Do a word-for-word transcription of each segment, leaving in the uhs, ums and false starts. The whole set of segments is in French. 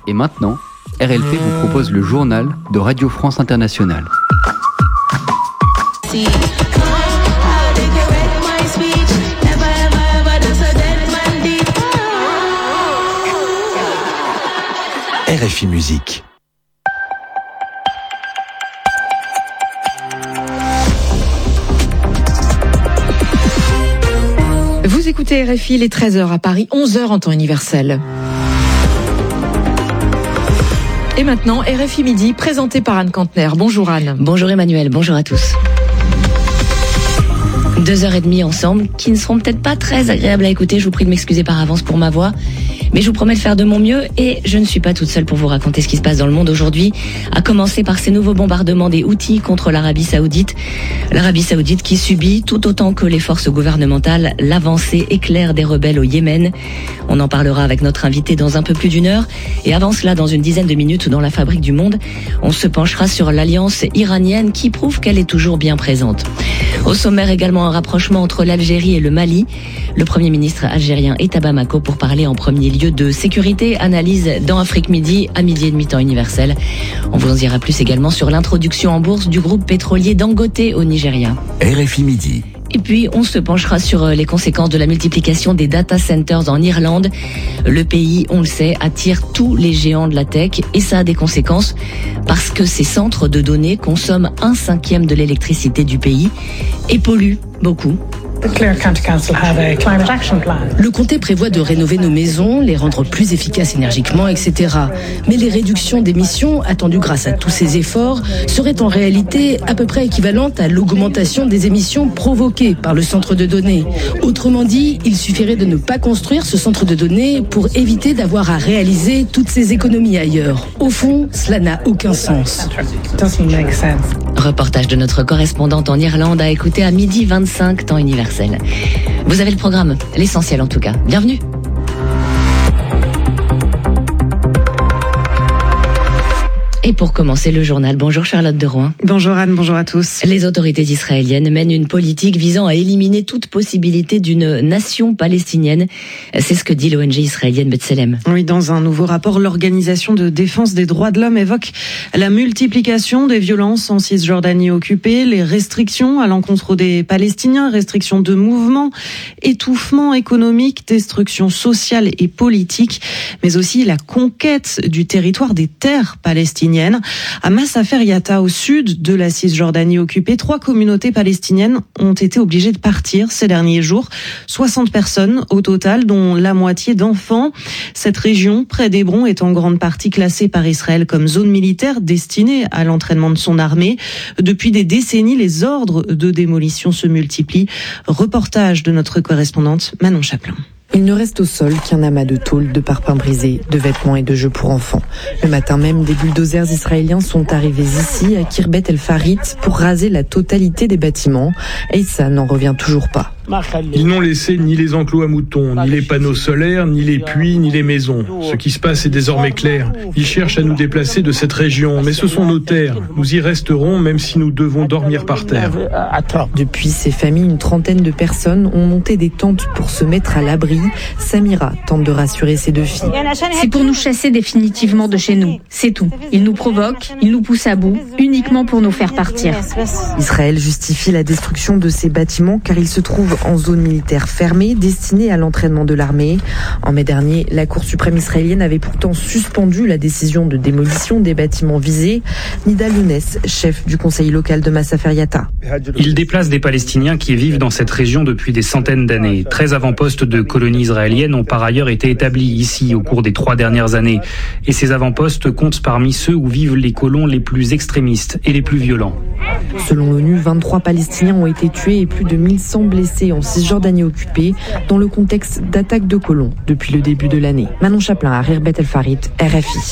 Et maintenant, R L P vous propose le journal de Radio France Internationale. R F I Musique. Vous écoutez R F I, les treize heures à Paris, onze heures en temps universel. Et maintenant, R F I Midi, présenté par Anne Kantner. Bonjour Anne. Bonjour Emmanuel, bonjour à tous. Deux heures et demie ensemble, qui ne seront peut-être pas très agréables à écouter. Je vous prie de m'excuser par avance pour ma voix. Mais je vous promets de faire de mon mieux et je ne suis pas toute seule pour vous raconter ce qui se passe dans le monde aujourd'hui, à commencer par ces nouveaux bombardements des Houthis contre l'Arabie Saoudite. L'Arabie Saoudite qui subit, tout autant que les forces gouvernementales, l'avancée éclair des rebelles au Yémen. On en parlera avec notre invité dans un peu plus d'une heure. Et avant cela, dans une dizaine de minutes, dans la Fabrique du Monde, on se penchera sur l'alliance iranienne qui prouve qu'elle est toujours bien présente. Au sommaire également un rapprochement entre l'Algérie et le Mali. Le Premier ministre algérien est à Bamako pour parler en premier lieu de sécurité. Analyse dans Afrique Midi, à midi et demi temps universel. On vous en dira plus également sur l'introduction en bourse du groupe pétrolier Dangote au Nigeria. R F I Midi. Et puis, on se penchera sur les conséquences de la multiplication des data centers en Irlande. Le pays, on le sait, attire tous les géants de la tech et ça a des conséquences parce que ces centres de données consomment un cinquième de l'électricité du pays et polluent beaucoup. Le comté prévoit de rénover nos maisons, les rendre plus efficaces énergiquement, et cetera. Mais les réductions d'émissions attendues grâce à tous ces efforts seraient en réalité à peu près équivalentes à l'augmentation des émissions provoquées par le centre de données. Autrement dit, il suffirait de ne pas construire ce centre de données pour éviter d'avoir à réaliser toutes ces économies ailleurs. Au fond, cela n'a aucun sens. Reportage de notre correspondante en Irlande à écouter à midi vingt-cinq temps universel. Vous avez le programme, l'essentiel en tout cas. Bienvenue. Et pour commencer le journal, bonjour Charlotte de Rouen. Bonjour Anne, bonjour à tous. Les autorités israéliennes mènent une politique visant à éliminer toute possibilité d'une nation palestinienne. C'est ce que dit l'O N G israélienne B'Tselem. Oui, dans un nouveau rapport, l'Organisation de défense des droits de l'homme évoque la multiplication des violences en Cisjordanie occupée, les restrictions à l'encontre des Palestiniens, restrictions de mouvement, étouffement économique, destruction sociale et politique, mais aussi la conquête du territoire des terres palestiniennes. À Masafer Yatta, au sud de la Cisjordanie occupée, trois communautés palestiniennes ont été obligées de partir ces derniers jours. soixante personnes au total, dont la moitié d'enfants. Cette région, près d'Hébron, est en grande partie classée par Israël comme zone militaire destinée à l'entraînement de son armée. Depuis des décennies, les ordres de démolition se multiplient. Reportage de notre correspondante Manon Chaplin. Il ne reste au sol qu'un amas de tôles, de parpaings brisés, de vêtements et de jeux pour enfants. Le matin même, des bulldozers israéliens sont arrivés ici, à Kirbet El Farit, pour raser la totalité des bâtiments. Et ça n'en revient toujours pas. Ils n'ont laissé ni les enclos à moutons, ni les panneaux solaires, ni les puits, ni les maisons. Ce qui se passe est désormais clair. Ils cherchent à nous déplacer de cette région, mais ce sont nos terres. Nous y resterons même si nous devons dormir par terre. Depuis ces familles, une trentaine de personnes ont monté des tentes pour se mettre à l'abri. Samira tente de rassurer ses deux filles. C'est pour nous chasser définitivement de chez nous. C'est tout. Ils nous provoquent, ils nous poussent à bout, uniquement pour nous faire partir. Israël justifie la destruction de ces bâtiments car ils se trouvent en zone militaire fermée destinée à l'entraînement de l'armée. En mai dernier, la Cour suprême israélienne avait pourtant suspendu la décision de démolition des bâtiments visés. Nidal Younes, chef du conseil local de Masafer Yatta. Ils déplacent des Palestiniens qui vivent dans cette région depuis des centaines d'années. treize avant-postes de colonies israéliennes ont par ailleurs été établis ici au cours des trois dernières années. Et ces avant-postes comptent parmi ceux où vivent les colons les plus extrémistes et les plus violents. Selon l'ONU, vingt-trois Palestiniens ont été tués et plus de mille cent blessés en Cisjordanie occupée dans le contexte d'attaques de colons depuis le début de l'année. Manon Chaplin à Kirbet El Farit, R F I.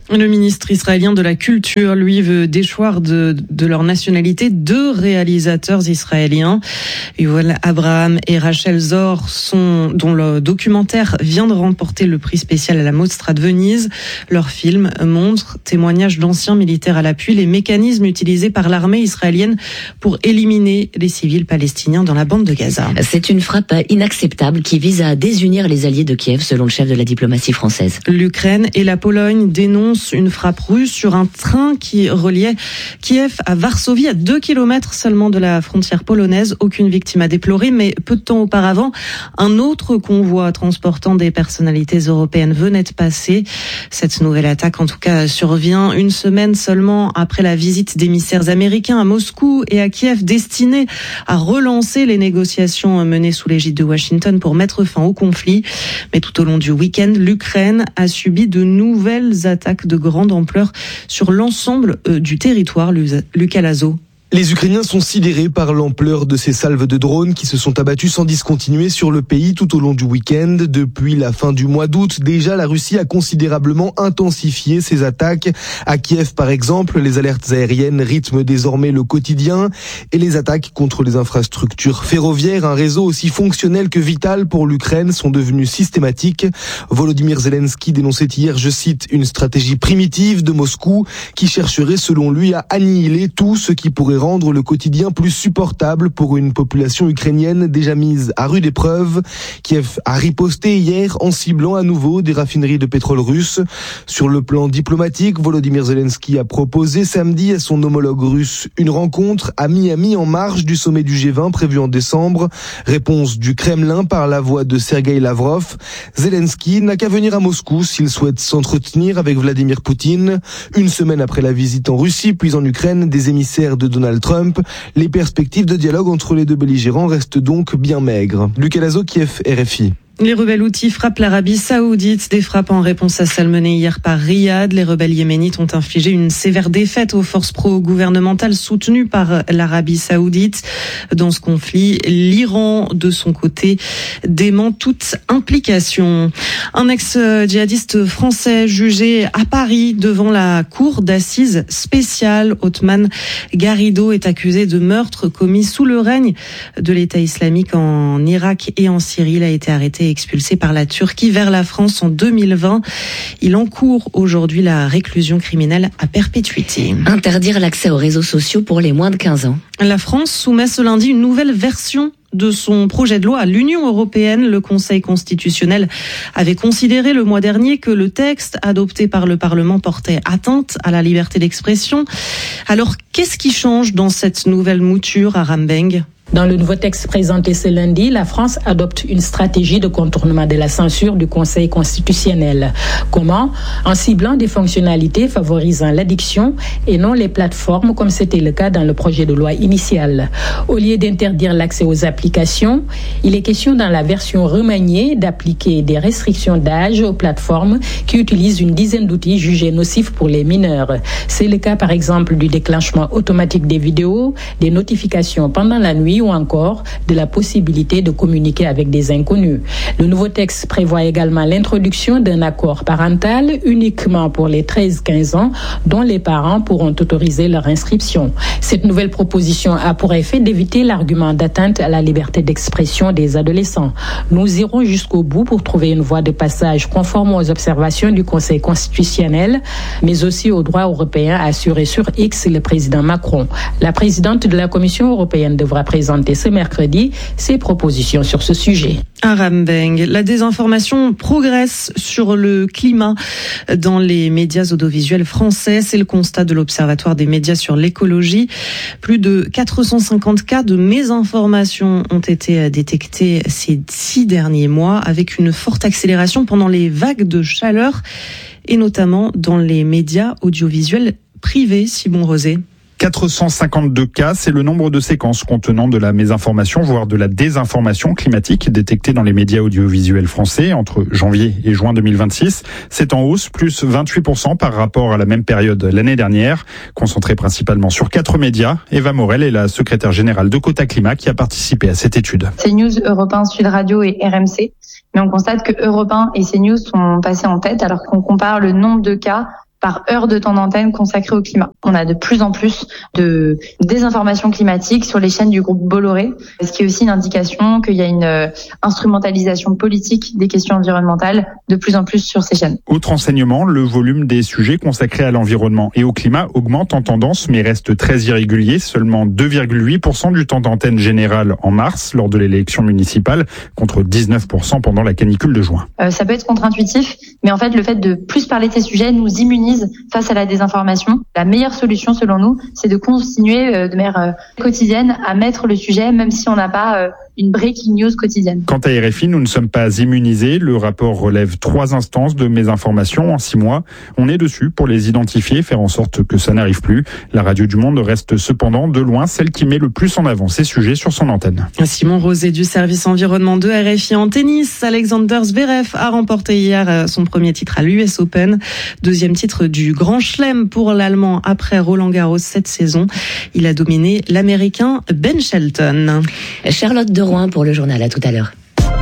Le ministre israélien de la Culture, lui, veut déchoir de, de leur nationalité deux réalisateurs israéliens. Yuval Abraham et Rachel Zor, sont, dont le documentaire vient de remporter le prix spécial à la Mostra de Venise. Leur film montre, témoignage d'anciens militaires à l'appui, les mécanismes utilisés par l'armée israélienne pour éliminer les civils palestiniens dans la bande de Gaza. C'est une frappe inacceptable qui vise à désunir les alliés de Kiev, selon le chef de la diplomatie française. L'Ukraine et la Pologne dénoncent une frappe russe sur un train qui reliait Kiev à Varsovie, à deux kilomètres seulement de la frontière polonaise. Aucune victime à déplorer, mais peu de temps auparavant, un autre convoi transportant des personnalités européennes venait de passer. Cette nouvelle attaque, en tout cas, survient une semaine seulement après la visite d'émissaires américains à Moscou et à Kiev, destinée à relancer les négociations menées sous l'égide de Washington pour mettre fin au conflit. Mais tout au long du week-end, l'Ukraine a subi de nouvelles attaques de grande ampleur sur l'ensemble du territoire. Lucas Lazo. Les Ukrainiens sont sidérés par l'ampleur de ces salves de drones qui se sont abattues sans discontinuer sur le pays tout au long du week-end. Depuis la fin du mois d'août, déjà, la Russie a considérablement intensifié ses attaques. À Kiev, par exemple, les alertes aériennes rythment désormais le quotidien et les attaques contre les infrastructures ferroviaires, un réseau aussi fonctionnel que vital pour l'Ukraine, sont devenues systématiques. Volodymyr Zelensky dénonçait hier, je cite, une stratégie primitive de Moscou qui chercherait, selon lui, à annihiler tout ce qui pourrait rendre le quotidien plus supportable pour une population ukrainienne déjà mise à rude épreuve. Kiev a riposté hier en ciblant à nouveau des raffineries de pétrole russe. Sur le plan diplomatique, Volodymyr Zelensky a proposé samedi à son homologue russe une rencontre à Miami en marge du sommet du G vingt prévu en décembre. Réponse du Kremlin par la voix de Sergueï Lavrov. Zelensky n'a qu'à venir à Moscou s'il souhaite s'entretenir avec Vladimir Poutine. Une semaine après la visite en Russie puis en Ukraine des émissaires de Donald Trump, les perspectives de dialogue entre les deux belligérants restent donc bien maigres. Lucas Lazo, Kiev, R F I. Les rebelles houthis frappent l'Arabie Saoudite. Des frappes en réponse à celles menées hier par Riyad. Les rebelles yéménites ont infligé une sévère défaite aux forces pro-gouvernementales soutenues par l'Arabie Saoudite. Dans ce conflit, l'Iran, de son côté, dément toute implication. Un ex-djihadiste français jugé à Paris devant la cour d'assises spéciale, Othman Garrido, est accusé de meurtre commis sous le règne de l'État islamique en Irak et en Syrie. Il a été arrêté expulsé par la Turquie vers la France en deux mille vingt. Il encourt aujourd'hui la réclusion criminelle à perpétuité. Interdire l'accès aux réseaux sociaux pour les moins de quinze ans. La France soumet ce lundi une nouvelle version de son projet de loi à l'Union européenne. Le Conseil constitutionnel avait considéré le mois dernier que le texte adopté par le Parlement portait atteinte à la liberté d'expression. Alors, qu'est-ce qui change dans cette nouvelle mouture à Rambeng ? Dans le nouveau texte présenté ce lundi, la France adopte une stratégie de contournement de la censure du Conseil constitutionnel. Comment ? En ciblant des fonctionnalités favorisant l'addiction et non les plateformes comme c'était le cas dans le projet de loi initial. Au lieu d'interdire l'accès aux applications, il est question dans la version remaniée d'appliquer des restrictions d'âge aux plateformes qui utilisent une dizaine d'outils jugés nocifs pour les mineurs. C'est le cas par exemple du déclenchement automatique des vidéos, des notifications pendant la nuit ou encore de la possibilité de communiquer avec des inconnus. Le nouveau texte prévoit également l'introduction d'un accord parental uniquement pour les treize quinze ans dont les parents pourront autoriser leur inscription. Cette nouvelle proposition a pour effet d'éviter l'argument d'atteinte à la liberté d'expression des adolescents. Nous irons jusqu'au bout pour trouver une voie de passage conforme aux observations du Conseil constitutionnel, mais aussi aux droits européens, a assuré sur X le président Macron. La présidente de la Commission européenne devra présenter ce mercredi ses propositions sur ce sujet. À Rambeng, la désinformation progresse sur le climat dans les médias audiovisuels français. C'est le constat de l'Observatoire des médias sur l'écologie. Plus de quatre cent cinquante cas de mésinformation ont été détectés ces six derniers mois, avec une forte accélération pendant les vagues de chaleur et notamment dans les médias audiovisuels privés. Simon Rosé. quatre cent cinquante-deux cas, c'est le nombre de séquences contenant de la mésinformation, voire de la désinformation climatique détectée dans les médias audiovisuels français entre janvier et juin deux mille vingt-six. C'est en hausse, plus vingt-huit pour cent par rapport à la même période l'année dernière, concentrée principalement sur quatre médias. Eva Morel est la secrétaire générale de Quota Climat qui a participé à cette étude. CNews, Europe un, Sud Radio et R M C. Mais on constate que Europe un et CNews sont passés en tête alors qu'on compare le nombre de cas par heure de temps d'antenne consacré au climat. On a de plus en plus de désinformation climatique sur les chaînes du groupe Bolloré, ce qui est aussi une indication qu'il y a une instrumentalisation politique des questions environnementales de plus en plus sur ces chaînes. Autre enseignement, le volume des sujets consacrés à l'environnement et au climat augmente en tendance mais reste très irrégulier. Seulement deux virgule huit pour cent du temps d'antenne général en mars lors de l'élection municipale contre dix-neuf pour cent pendant la canicule de juin. Euh, ça peut être contre-intuitif, mais en fait le fait de plus parler de ces sujets nous immunise face à la désinformation. La meilleure solution selon nous, c'est de continuer euh, de manière euh, quotidienne à mettre le sujet même si on n'a pas euh, une breaking news quotidienne. Quant à R F I, nous ne sommes pas immunisés. Le rapport relève trois instances de mésinformation en six mois. On est dessus pour les identifier, faire en sorte que ça n'arrive plus. La Radio du Monde reste cependant de loin celle qui met le plus en avant ces sujets sur son antenne. Simon Rosé du service environnement de R F I en tennis. Alexander Zverev a remporté hier son premier titre à l'U S Open. Deuxième titre du Grand Chelem pour l'Allemand après Roland Garros cette saison. Il a dominé l'Américain Ben Shelton. Charlotte de Rouen pour le journal. À tout à l'heure.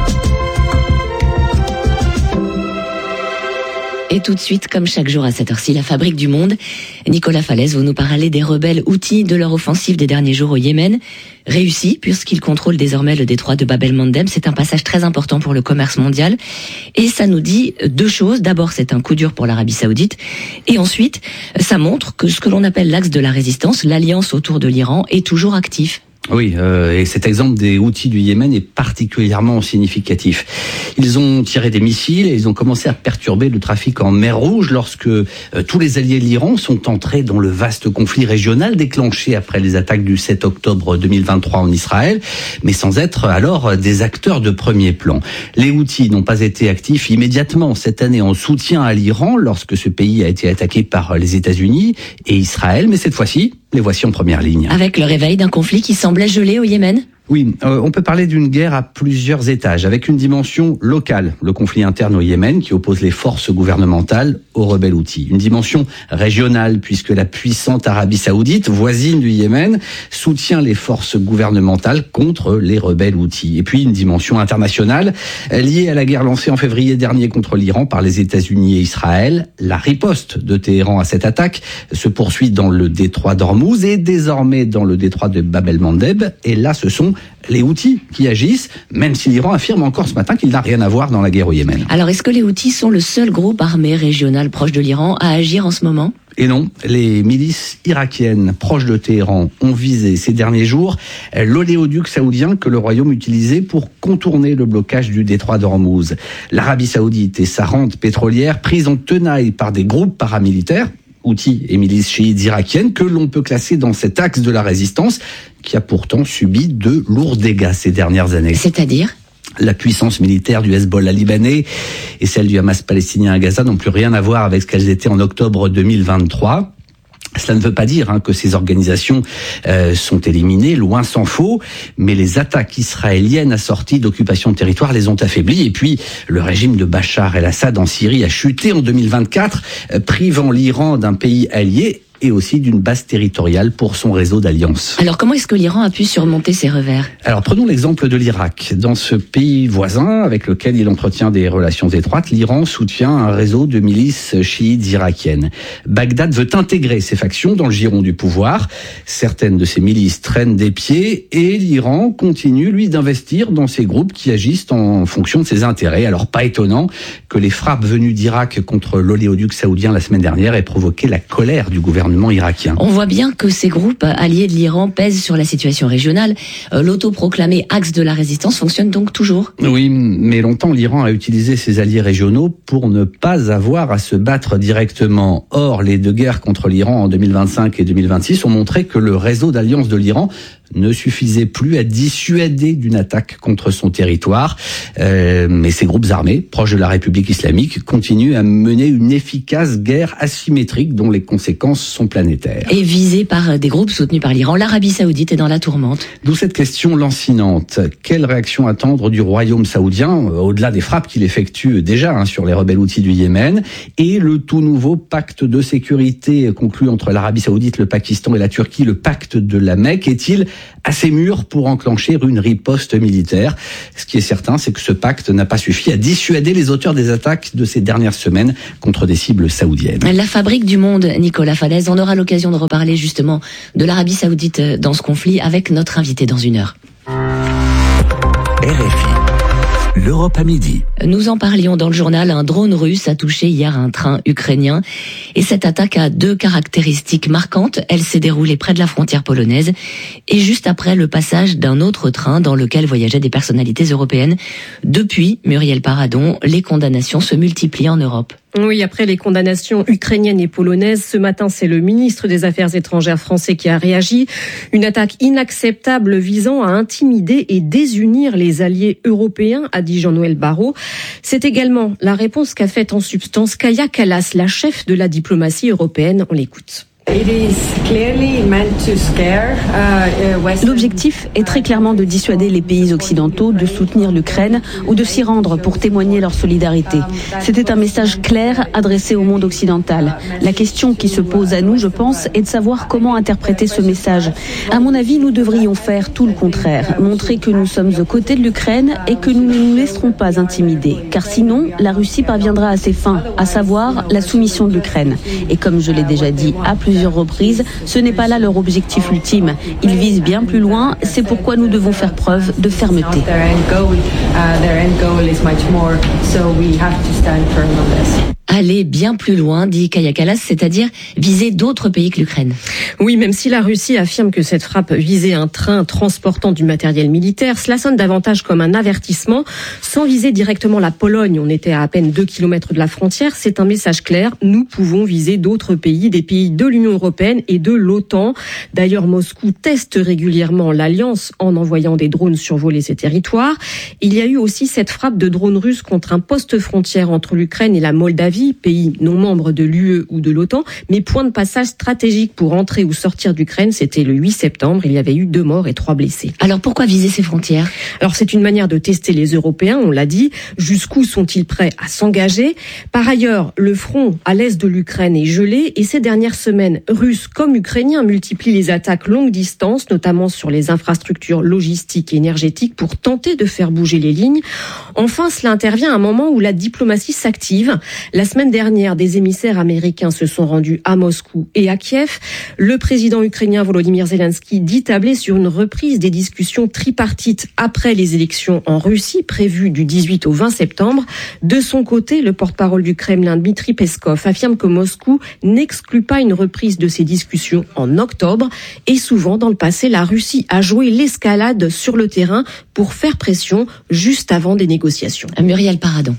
Et tout de suite, comme chaque jour à cette heure-ci, la fabrique du monde. Nicolas Falaise, vous nous parlez des rebelles Houthis, de leur offensive des derniers jours au Yémen. Réussi, puisqu'ils contrôlent désormais le détroit de Bab el-Mandeb. C'est un passage très important pour le commerce mondial. Et ça nous dit deux choses. D'abord, c'est un coup dur pour l'Arabie Saoudite. Et ensuite, ça montre que ce que l'on appelle l'axe de la résistance, l'alliance autour de l'Iran, est toujours actif. Oui, euh, et cet exemple des Houthis du Yémen est particulièrement significatif. Ils ont tiré des missiles et ils ont commencé à perturber le trafic en mer Rouge lorsque euh, tous les alliés de l'Iran sont entrés dans le vaste conflit régional déclenché après les attaques du sept octobre deux mille vingt-trois en Israël, mais sans être alors des acteurs de premier plan. Les Houthis n'ont pas été actifs immédiatement cette année en soutien à l'Iran lorsque ce pays a été attaqué par les États-Unis et Israël, mais cette fois-ci, les voici en première ligne. Avec le réveil d'un conflit qui semblait gelé au Yémen ? Oui, euh, on peut parler d'une guerre à plusieurs étages, avec une dimension locale, le conflit interne au Yémen qui oppose les forces gouvernementales aux rebelles Houthis. Une dimension régionale, puisque la puissante Arabie Saoudite, voisine du Yémen, soutient les forces gouvernementales contre les rebelles Houthis. Et puis une dimension internationale, liée à la guerre lancée en février dernier contre l'Iran par les États-Unis et Israël. La riposte de Téhéran à cette attaque se poursuit dans le détroit d'Ormuz et désormais dans le détroit de Bab el-Mandeb. Et là, ce sont les Houthis qui agissent, même si l'Iran affirme encore ce matin qu'il n'a rien à voir dans la guerre au Yémen. Alors, est-ce que les Houthis sont le seul groupe armé régional proche de l'Iran à agir en ce moment ? Et non, les milices irakiennes proches de Téhéran ont visé ces derniers jours l'oléoduc saoudien que le royaume utilisait pour contourner le blocage du détroit d'Ormuz. L'Arabie saoudite et sa rente pétrolière prise en tenaille par des groupes paramilitaires, Houthis et milices chiites irakiennes, que l'on peut classer dans cet axe de la résistance, qui a pourtant subi de lourds dégâts ces dernières années. C'est-à-dire ? La puissance militaire du Hezbollah libanais et celle du Hamas palestinien à Gaza n'ont plus rien à voir avec ce qu'elles étaient en octobre deux mille vingt-trois. Cela ne veut pas dire hein, que ces organisations euh, sont éliminées, loin s'en faut, mais les attaques israéliennes assorties d'occupation de territoire les ont affaiblies. Et puis, le régime de Bachar el-Assad en Syrie a chuté en deux mille vingt-quatre, euh, privant l'Iran d'un pays allié et aussi d'une base territoriale pour son réseau d'alliances. Alors comment est-ce que l'Iran a pu surmonter ces revers ? Alors prenons l'exemple de l'Irak. Dans ce pays voisin avec lequel il entretient des relations étroites, l'Iran soutient un réseau de milices chiites irakiennes. Bagdad veut intégrer ces factions dans le giron du pouvoir. Certaines de ces milices traînent des pieds et l'Iran continue, lui, d'investir dans ces groupes qui agissent en fonction de ses intérêts. Alors pas étonnant que les frappes venues d'Irak contre l'oléoduc saoudien la semaine dernière aient provoqué la colère du gouvernement irakien. On voit bien que ces groupes alliés de l'Iran pèsent sur la situation régionale. Euh, l'autoproclamé axe de la résistance fonctionne donc toujours ? Oui, mais longtemps l'Iran a utilisé ses alliés régionaux pour ne pas avoir à se battre directement. Or, les deux guerres contre l'Iran en deux mille vingt-cinq et deux mille vingt-six ont montré que le réseau d'alliance de l'Iran ne suffisait plus à dissuader d'une attaque contre son territoire. Euh, mais ces groupes armés, proches de la République islamique, continuent à mener une efficace guerre asymétrique dont les conséquences sont planétaires. Et visés par des groupes soutenus par l'Iran, l'Arabie Saoudite est dans la tourmente. D'où cette question lancinante. Quelle réaction attendre du royaume saoudien, au-delà des frappes qu'il effectue déjà hein, sur les rebelles Houthis du Yémen, et le tout nouveau pacte de sécurité conclu entre l'Arabie Saoudite, le Pakistan et la Turquie, le pacte de la Mecque, est-il assez mûr pour enclencher une riposte militaire. Ce qui est certain, c'est que ce pacte n'a pas suffi à dissuader les auteurs des attaques de ces dernières semaines contre des cibles saoudiennes. La fabrique du monde, Nicolas Falaise, on aura l'occasion de reparler justement de l'Arabie Saoudite dans ce conflit avec notre invité dans une heure. R F I, l'Europe à midi. Nous en parlions dans le journal, un drone russe a touché hier un train ukrainien. Et cette attaque a deux caractéristiques marquantes. Elle s'est déroulée près de la frontière polonaise et juste après le passage d'un autre train dans lequel voyageaient des personnalités européennes. Depuis, Muriel Paradon, les condamnations se multiplient en Europe. Oui, après les condamnations ukrainiennes et polonaises, ce matin, c'est le ministre des Affaires étrangères français qui a réagi. Une attaque inacceptable visant à intimider et désunir les alliés européens, a dit Jean-Noël Barrot. C'est également la réponse qu'a faite en substance Kaja Kallas, la chef de la diplomatie européenne. On l'écoute. L'objectif est très clairement de dissuader les pays occidentaux de soutenir l'Ukraine ou de s'y rendre pour témoigner leur solidarité. C'était un message clair adressé au monde occidental. La question qui se pose à nous, je pense, est de savoir comment interpréter ce message. À mon avis, nous devrions faire tout le contraire, montrer que nous sommes aux côtés de l'Ukraine et que nous ne nous laisserons pas intimider. Car sinon, la Russie parviendra à ses fins, à savoir la soumission de l'Ukraine. Et comme je l'ai déjà dit à plusieurs reprises, ce n'est pas là leur objectif ultime. Ils visent bien plus loin, c'est pourquoi nous devons faire preuve de fermeté. Aller bien plus loin, dit Kaja Kallas, c'est-à-dire viser d'autres pays que l'Ukraine. Oui, même si la Russie affirme que cette frappe visait un train transportant du matériel militaire, cela sonne davantage comme un avertissement. Sans viser directement la Pologne, on était à à peine deux kilomètres de la frontière, c'est un message clair. Nous pouvons viser d'autres pays, des pays de l'Union européenne et de l'OTAN. D'ailleurs, Moscou teste régulièrement l'alliance en envoyant des drones survoler ses territoires. Il y a eu aussi cette frappe de drones russes contre un poste frontière entre l'Ukraine et la Moldavie, pays non membre de l'U E ou de l'OTAN, mais point de passage stratégique pour entrer ou sortir d'Ukraine. C'était le huit septembre. Il y avait eu deux morts et trois blessés. Alors pourquoi viser ces frontières ? Alors c'est une manière de tester les Européens, on l'a dit. Jusqu'où sont-ils prêts à s'engager ? Par ailleurs, le front à l'est de l'Ukraine est gelé et ces dernières semaines, Russes comme Ukrainiens multiplient les attaques longue distance, notamment sur les infrastructures logistiques et énergétiques pour tenter de faire bouger les lignes. Enfin, cela intervient à un moment où la diplomatie s'active. La semaine dernière, des émissaires américains se sont rendus à Moscou et à Kiev. Le président ukrainien Volodymyr Zelensky dit tabler sur une reprise des discussions tripartites après les élections en Russie, prévues du dix-huit au vingt septembre. De son côté, le porte-parole du Kremlin, Dmitry Peskov, affirme que Moscou n'exclut pas une reprise de ces discussions en octobre. Et souvent, dans le passé, la Russie a joué l'escalade sur le terrain pour faire pression juste avant des négociations. Muriel Paradon.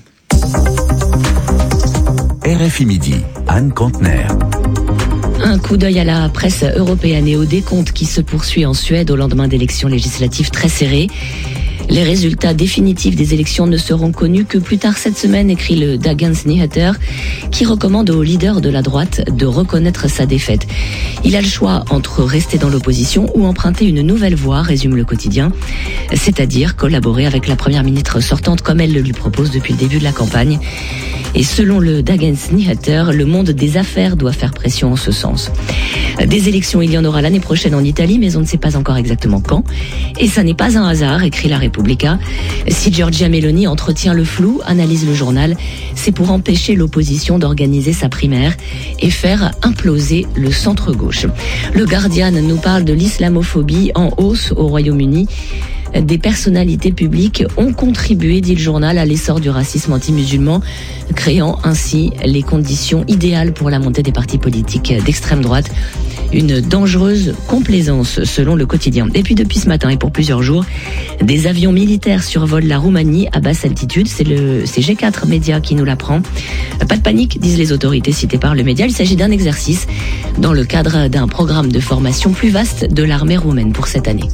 R F I Midi, Anne Kantner. Un coup d'œil à la presse européenne et au décompte qui se poursuit en Suède au lendemain d'élections législatives très serrées. Les résultats définitifs des élections ne seront connus que plus tard cette semaine, écrit le Dagens Nyheter, qui recommande au leader de la droite de reconnaître sa défaite. Il a le choix entre rester dans l'opposition ou emprunter une nouvelle voie, résume le quotidien, c'est-à-dire collaborer avec la première ministre sortante comme elle le lui propose depuis le début de la campagne. Et selon le Dagens Nyheter, le monde des affaires doit faire pression en ce sens. Des élections, il y en aura l'année prochaine en Italie, mais on ne sait pas encore exactement quand. Et ça n'est pas un hasard, écrit la Repubblica. Si Giorgia Meloni entretient le flou, analyse le journal, c'est pour empêcher l'opposition d'organiser sa primaire et faire imploser le centre-gauche. Le Guardian nous parle de l'islamophobie en hausse au Royaume-Uni. Des personnalités publiques ont contribué, dit le journal, à l'essor du racisme anti-musulman, créant ainsi les conditions idéales pour la montée des partis politiques d'extrême droite. Une dangereuse complaisance, selon le quotidien. Et puis depuis ce matin et pour plusieurs jours, des avions militaires survolent la Roumanie à basse altitude. C'est le c'est G quatre Média qui nous l'apprend. Pas de panique, disent les autorités citées par le média. Il s'agit d'un exercice dans le cadre d'un programme de formation plus vaste de l'armée roumaine pour cette année.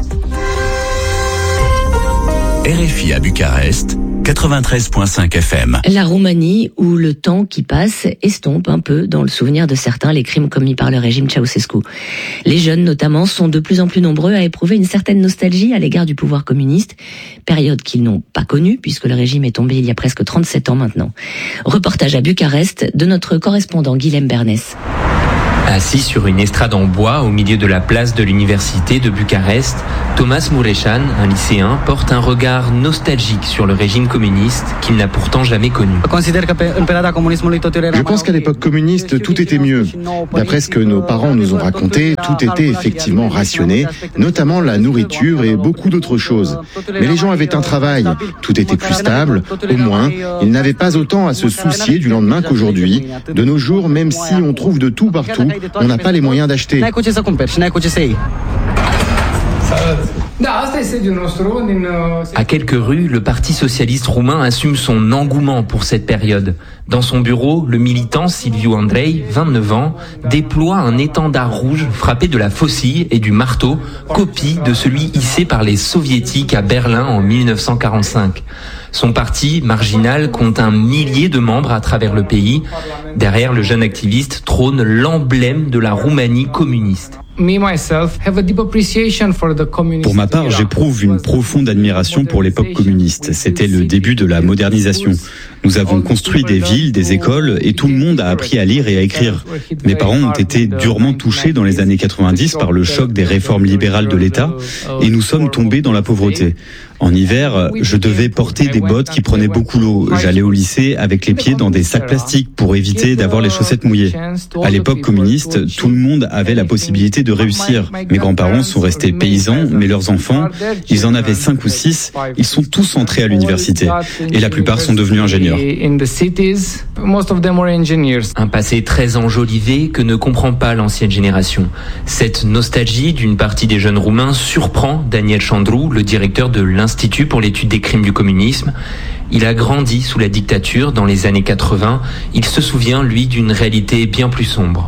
R F I à Bucarest, quatre-vingt-treize virgule cinq F M. La Roumanie, où le temps qui passe estompe un peu dans le souvenir de certains les crimes commis par le régime Ceausescu. Les jeunes notamment sont de plus en plus nombreux à éprouver une certaine nostalgie à l'égard du pouvoir communiste, période qu'ils n'ont pas connue puisque le régime est tombé il y a presque trente-sept ans maintenant. Reportage à Bucarest de notre correspondant Guilhem Bernès. Assis sur une estrade en bois au milieu de la place de l'université de Bucarest, Thomas Mureșan, un lycéen, porte un regard nostalgique sur le régime communiste qu'il n'a pourtant jamais connu. Je pense qu'à l'époque communiste, tout était mieux. D'après ce que nos parents nous ont raconté, tout était effectivement rationné, notamment la nourriture et beaucoup d'autres choses. Mais les gens avaient un travail, tout était plus stable, au moins, ils n'avaient pas autant à se soucier du lendemain qu'aujourd'hui. De nos jours, même si on trouve de tout partout, on n'a pas les moyens d'acheter. À quelques rues, le Parti socialiste roumain assume son engouement pour cette période. Dans son bureau, le militant Silviu Andrei, vingt-neuf ans, déploie un étendard rouge frappé de la faucille et du marteau, copie de celui hissé par les soviétiques à Berlin en mille neuf cent quarante-cinq. Son parti, marginal, compte un millier de membres à travers le pays. Derrière le jeune activiste trône l'emblème de la Roumanie communiste. Pour ma part, j'éprouve une profonde admiration pour l'époque communiste. C'était le début de la modernisation. Nous avons construit des villes, des écoles, et tout le monde a appris à lire et à écrire. Mes parents ont été durement touchés dans les années quatre-vingt-dix par le choc des réformes libérales de l'État, et nous sommes tombés dans la pauvreté. En hiver, je devais porter des bottes qui prenaient beaucoup l'eau. J'allais au lycée avec les pieds dans des sacs plastiques pour éviter d'avoir les chaussettes mouillées. À l'époque communiste, tout le monde avait la possibilité de réussir. Mes grands-parents sont restés paysans, mais leurs enfants, ils en avaient cinq ou six, ils sont tous entrés à l'université. Et la plupart sont devenus ingénieurs. Un passé très enjolivé que ne comprend pas l'ancienne génération. Cette nostalgie d'une partie des jeunes Roumains surprend Daniel Chandru, le directeur de l'Institut pour l'étude des crimes du communisme. Il a grandi sous la dictature dans les années quatre-vingts. Il se souvient, lui, d'une réalité bien plus sombre.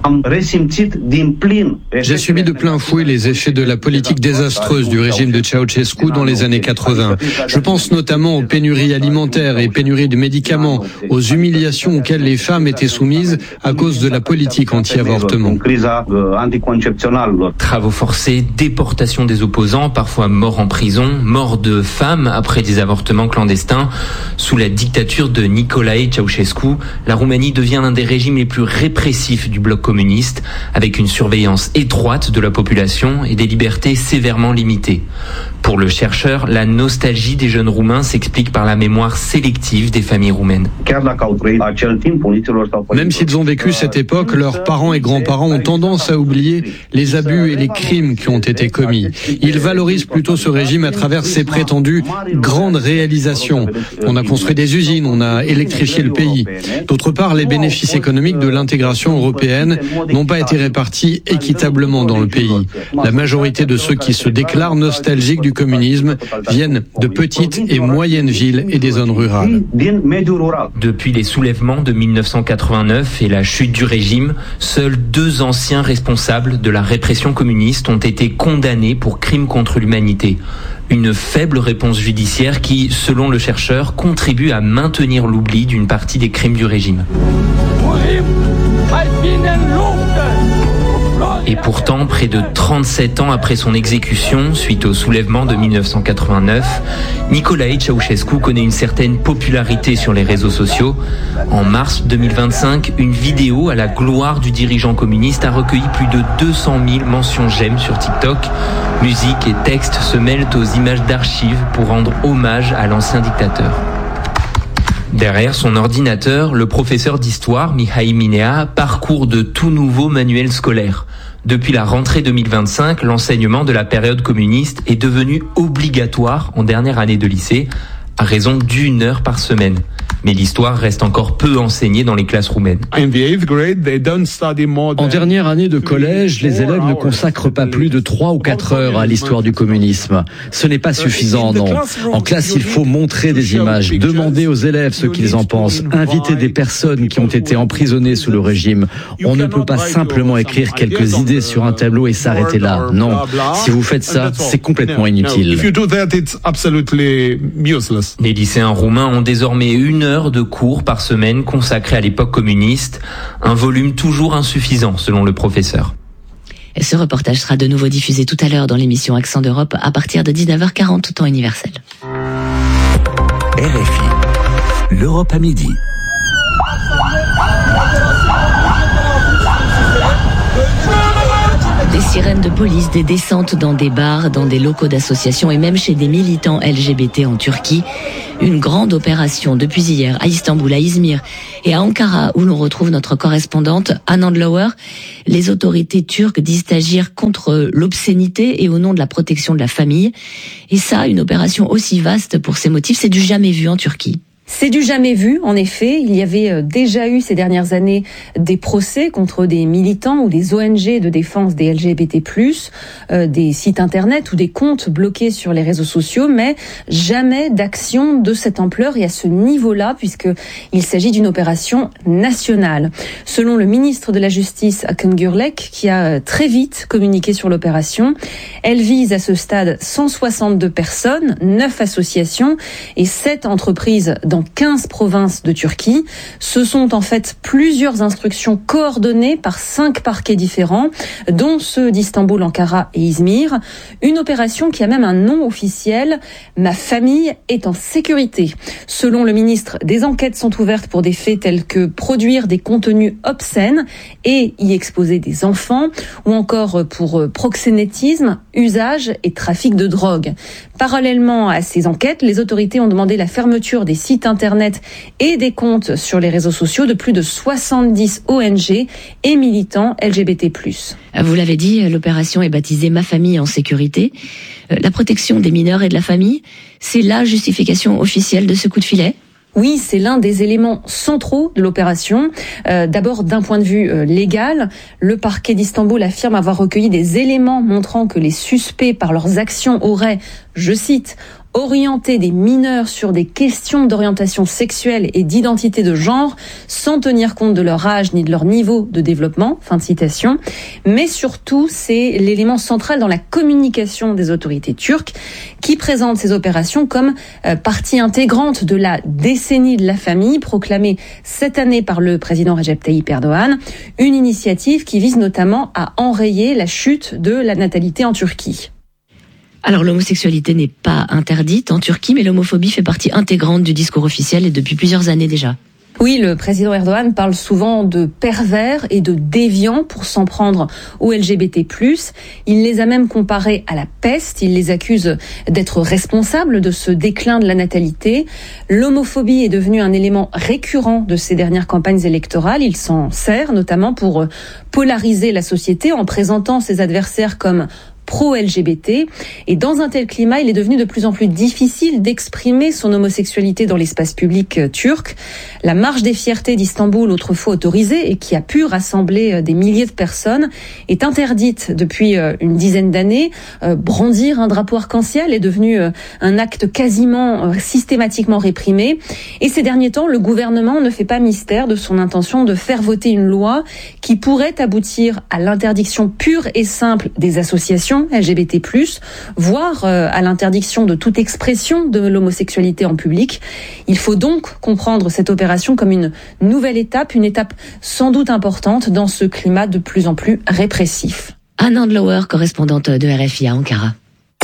J'ai subi de plein fouet les effets de la politique désastreuse du régime de Ceausescu dans les années quatre-vingts. Je pense notamment aux pénuries alimentaires et pénuries de médicaments, aux humiliations auxquelles les femmes étaient soumises à cause de la politique anti-avortement. Travaux forcés, déportation des opposants, parfois morts en prison, mort de femmes après des avortements clandestins. Sous la dictature de Nicolae Ceausescu, la Roumanie devient l'un des régimes les plus répressifs du bloc communiste, avec une surveillance étroite de la population et des libertés sévèrement limitées. Pour le chercheur, la nostalgie des jeunes Roumains s'explique par la mémoire sélective des familles roumaines. Même s'ils ont vécu cette époque, leurs parents et grands-parents ont tendance à oublier les abus et les crimes qui ont été commis. Ils valorisent plutôt ce régime à travers ses prétendues grandes réalisations. On a construit des usines, on a électrifié le pays. D'autre part, les bénéfices économiques de l'intégration européenne n'ont pas été répartis équitablement dans le pays. La majorité de ceux qui se déclarent nostalgiques du communisme viennent de petites et moyennes villes et des zones rurales. Depuis les soulèvements de mille neuf cent quatre-vingt-neuf et la chute du régime, seuls deux anciens responsables de la répression communiste ont été condamnés pour crimes contre l'humanité. Une faible réponse judiciaire qui, selon le chercheur, contribue à maintenir l'oubli d'une partie des crimes du régime. Et pourtant, près de trente-sept ans après son exécution, suite au soulèvement de mille neuf cent quatre-vingt-neuf, Nicolae Ceausescu connaît une certaine popularité sur les réseaux sociaux. En mars deux mille vingt-cinq, une vidéo à la gloire du dirigeant communiste a recueilli plus de deux cent mille mentions j'aime sur TikTok. Musique et textes se mêlent aux images d'archives pour rendre hommage à l'ancien dictateur. Derrière son ordinateur, le professeur d'histoire, Mihai Minea, parcourt de tout nouveaux manuels scolaires. Depuis la rentrée deux mille vingt-cinq, l'enseignement de la période communiste est devenu obligatoire en dernière année de lycée, à raison d'une heure par semaine. Mais l'histoire reste encore peu enseignée dans les classes roumaines. En dernière année de collège, les élèves ne consacrent pas plus de trois ou quatre heures à l'histoire du communisme. Ce n'est pas suffisant, non. En classe, il faut montrer des images, demander aux élèves ce qu'ils en pensent, inviter des personnes qui ont été emprisonnées sous le régime. On ne peut pas simplement écrire quelques idées sur un tableau et s'arrêter là. Non. Si vous faites ça, c'est complètement inutile. Les lycéens roumains ont désormais une heure de cours par semaine consacrés à l'époque communiste, un volume toujours insuffisant selon le professeur. Ce reportage sera de nouveau diffusé tout à l'heure dans l'émission Accent d'Europe à partir de dix-neuf heures quarante temps universel. R F I, l'Europe à midi. sirènes de police, des descentes dans des bars, dans des locaux d'associations et même chez des militants L G B T en Turquie. Une grande opération depuis hier à Istanbul, à Izmir et à Ankara où l'on retrouve notre correspondante Anne Andlauer. Les autorités turques disent agir contre l'obscénité et au nom de la protection de la famille. Et ça, une opération aussi vaste pour ces motifs, c'est du jamais vu en Turquie. C'est du jamais vu, en effet. Il y avait déjà eu ces dernières années des procès contre des militants ou des O N G de défense des L G B T plus, euh, des sites internet ou des comptes bloqués sur les réseaux sociaux, mais jamais d'action de cette ampleur et à ce niveau-là, puisqu'il s'agit d'une opération nationale. Selon le ministre de la Justice, Akın Gürlek, qui a très vite communiqué sur l'opération, elle vise à ce stade cent soixante-deux personnes, neuf associations et sept entreprises dans quinze provinces de Turquie. Ce sont en fait plusieurs instructions coordonnées par cinq parquets différents, dont ceux d'Istanbul, Ankara et Izmir. Une opération qui a même un nom officiel, « Ma famille est en sécurité ». Selon le ministre, des enquêtes sont ouvertes pour des faits tels que produire des contenus obscènes et y exposer des enfants, ou encore pour proxénétisme, usage et trafic de drogue. Parallèlement à ces enquêtes, les autorités ont demandé la fermeture des sites internet et des comptes sur les réseaux sociaux de plus de soixante-dix O N G et militants L G B T plus. Vous l'avez dit, l'opération est baptisée « Ma famille en sécurité ». La protection des mineurs et de la famille, c'est la justification officielle de ce coup de filet ? Oui, c'est l'un des éléments centraux de l'opération. Euh, d'abord, d'un point de vue euh, légal, le parquet d'Istanbul affirme avoir recueilli des éléments montrant que les suspects, par leurs actions, auraient, je cite, orienter des mineurs sur des questions d'orientation sexuelle et d'identité de genre sans tenir compte de leur âge ni de leur niveau de développement, fin de citation. Mais surtout, c'est l'élément central dans la communication des autorités turques qui présentent ces opérations comme euh, partie intégrante de la décennie de la famille proclamée cette année par le président Recep Tayyip Erdogan, une initiative qui vise notamment à enrayer la chute de la natalité en Turquie. Alors l'homosexualité n'est pas interdite en Turquie, mais l'homophobie fait partie intégrante du discours officiel et depuis plusieurs années déjà. Oui, le président Erdogan parle souvent de pervers et de déviants pour s'en prendre aux L G B T plus. Il les a même comparés à la peste. Il les accuse d'être responsables de ce déclin de la natalité. L'homophobie est devenue un élément récurrent de ces dernières campagnes électorales. Il s'en sert notamment pour polariser la société en présentant ses adversaires comme pro-L G B T. Et dans un tel climat, il est devenu de plus en plus difficile d'exprimer son homosexualité dans l'espace public turc. La marche des fiertés d'Istanbul, autrefois autorisée et qui a pu rassembler des milliers de personnes, est interdite depuis une dizaine d'années. Brandir un drapeau arc-en-ciel est devenu un acte quasiment systématiquement réprimé. Et ces derniers temps, le gouvernement ne fait pas mystère de son intention de faire voter une loi qui pourrait aboutir à l'interdiction pure et simple des associations L G B T plus, voire euh, à l'interdiction de toute expression de l'homosexualité en public. Il faut donc comprendre cette opération comme une nouvelle étape, une étape sans doute importante dans ce climat de plus en plus répressif. Anne Andlauer, correspondante de R F I à Ankara.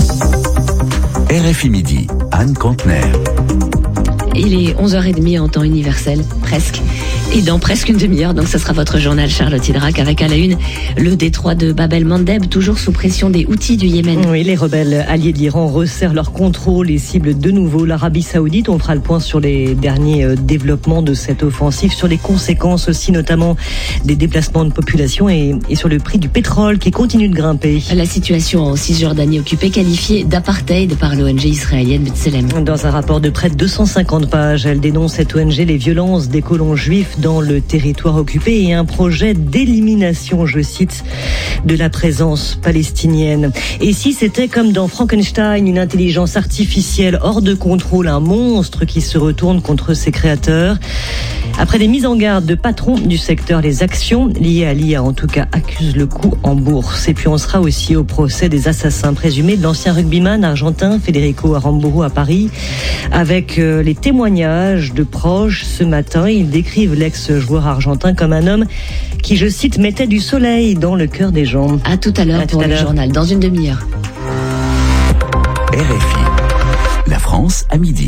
R F I Midi, Anne Kantner. Il est onze heures trente en temps universel, presque. Et dans presque une demi-heure, donc ce sera votre journal Charlotte Hydrac avec à la une le détroit de Bab el-Mandeb, toujours sous pression des Houthis du Yémen. Oui, les rebelles alliés de l'Iran resserrent leur contrôle et ciblent de nouveau l'Arabie Saoudite. On fera le point sur les derniers développements de cette offensive, sur les conséquences aussi, notamment des déplacements de population et, et sur le prix du pétrole qui continue de grimper. La situation en Cisjordanie occupée, qualifiée d'apartheid par l'O N G israélienne B'Tselem. Dans un rapport de près de deux cent cinquante pages, elle dénonce, cette O N G, les violences des colons juifs dans le territoire occupé et un projet d'élimination, je cite, de la présence palestinienne. Et si c'était comme dans Frankenstein, une intelligence artificielle hors de contrôle, un monstre qui se retourne contre ses créateurs? Après des mises en garde de patrons du secteur, les actions liées à l'I A, en tout cas, accusent le coup en bourse. Et puis on sera aussi au procès des assassins présumés de l'ancien rugbyman argentin Federico Aramburu à Paris, avec euh, les témoignages de proches ce matin. Ils décrivent l'ex-joueur argentin comme un homme qui, je cite, mettait du soleil dans le cœur des gens. À tout à l'heure pour le journal, dans une demi-heure. R F I, la France à midi.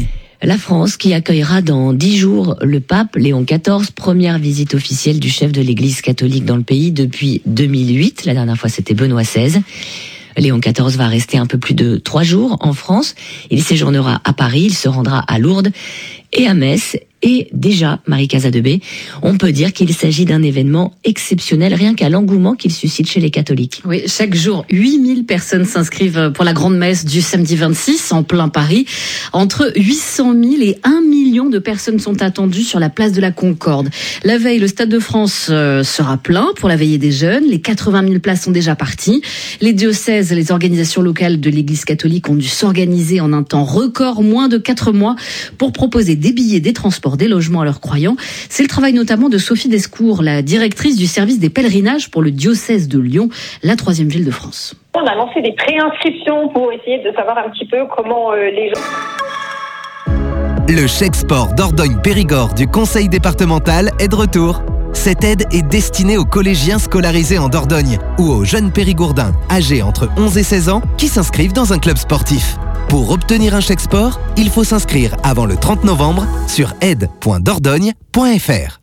La France qui accueillera dans dix jours le pape Léon quatorze, première visite officielle du chef de l'Église catholique dans le pays depuis deux mille huit. La dernière fois, c'était Benoît seize. Léon quatorze va rester un peu plus de trois jours en France. Il séjournera à Paris, il se rendra à Lourdes et à Metz. Et déjà, Marie Casadebé, on peut dire qu'il s'agit d'un événement exceptionnel, rien qu'à l'engouement qu'il suscite chez les catholiques. Oui, chaque jour, huit mille personnes s'inscrivent pour la grande messe du samedi vingt-six en plein Paris. Entre huit cent mille et un million de personnes sont attendues sur la place de la Concorde. La veille, le Stade de France sera plein pour la veillée des jeunes. Les quatre-vingt mille places sont déjà parties. Les diocèses, les organisations locales de l'Église catholique ont dû s'organiser en un temps record, moins de quatre mois, pour proposer des billets, des transports, des logements à leurs croyants. C'est le travail notamment de Sophie Descours, la directrice du service des pèlerinages pour le diocèse de Lyon, la troisième ville de France. On a lancé des préinscriptions pour essayer de savoir un petit peu comment euh, les gens... Le chèque sport Dordogne-Périgord du conseil départemental est de retour. Cette aide est destinée aux collégiens scolarisés en Dordogne ou aux jeunes périgourdins âgés entre onze et seize ans qui s'inscrivent dans un club sportif. Pour obtenir un chèque sport, il faut s'inscrire avant le trente novembre sur aide point dordogne point f r.